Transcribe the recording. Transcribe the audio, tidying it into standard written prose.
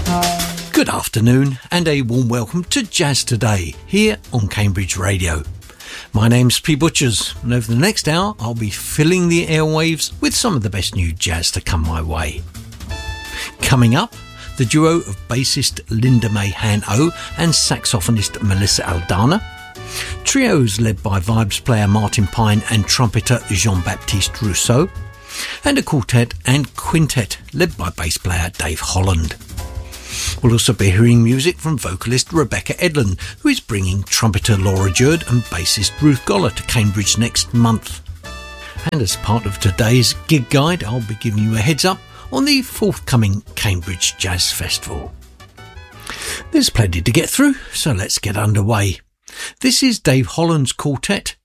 Good afternoon and a warm welcome to Jazz Today here on Cambridge Radio. My name's P. Butchers and over the next hour I'll be filling the airwaves with some of the best new jazz to come my way. Coming up, the duo of bassist Linda May Han-O and saxophonist Melissa Aldana, trios led by vibes player Martin Pine and trumpeter Jean-Baptiste Rousseau, and a quartet and quintet led by bass player Dave Holland. We'll also be hearing music from vocalist Rebecca Edlund, who is bringing trumpeter Laura Jurd and bassist Ruth Goller to Cambridge next month. And as part of today's gig guide, I'll be giving you a heads up on the forthcoming Cambridge Jazz Festival. There's plenty to get through, so let's get underway. This is Dave Holland's quartet